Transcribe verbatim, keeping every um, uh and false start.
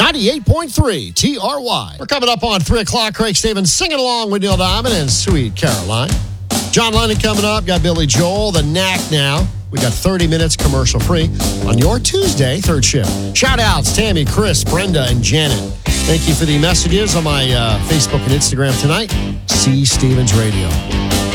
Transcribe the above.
ninety-eight point three T R Y. We're coming up on three o'clock. Craig Stevens singing along with Neil Diamond and Sweet Caroline. John Lennon coming up. Got Billy Joel, The Knack now. We got thirty minutes commercial free on your Tuesday, third shift. Shout outs, Tammy, Chris, Brenda, and Janet. Thank you for the messages on my uh, Facebook and Instagram tonight. C. Stevens Radio.